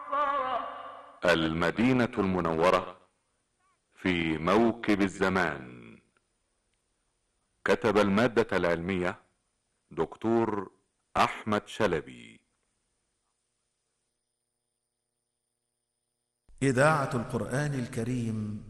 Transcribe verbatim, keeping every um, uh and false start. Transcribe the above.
المدينة المنورة في موكب الزمان. كتب المادة العلمية دكتور أحمد شلبي. إذاعة القرآن الكريم